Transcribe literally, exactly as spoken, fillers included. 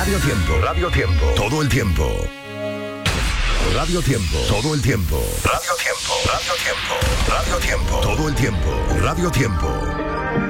Radio Tiempo, Radio Tiempo, todo el tiempo. Radio Tiempo, todo el tiempo. Radio Tiempo, Radio Tiempo, Radio Tiempo, todo el tiempo. Radio Tiempo.